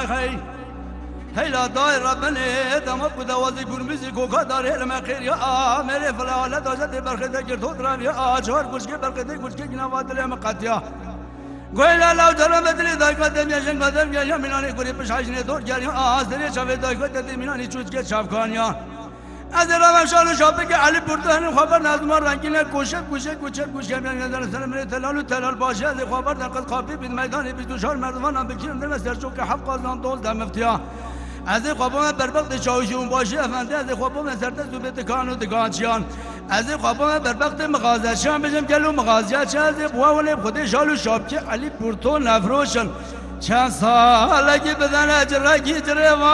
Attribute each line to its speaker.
Speaker 1: خی هیلا دای ربنه دم بود وازی گرمیزی کوکا داره علم خیر یا میره فلاله داشته برخده گرد خود یا چهار گوشگی برخده گوشگی نواد لم قطیا گویلا لو جرم بدری دای قدم یا جن قدم یا مینانی گوری پشایشنه دور گری آزری چاوی دای قدم مینانی چوچ شافکانیا از رام شالو شاپه که علی بردن خبر نظم رنگینه کوشه میان نظر سر من تلال باشه از خبر در قد قاپی بید میدانی بید دوشار مردمان بکیرم در سرچو که حق قازان دول دم افتیا از خوابم بر وقت چاوشون باشه افندی از خوابم سرت زوبت کانو دگانچیان از خوابم بر وقت مغازشان بجم گلو مغازیات از بوال خود شالو شاپه علی بردن نفروشن چند سالگی بدن اجرگی جره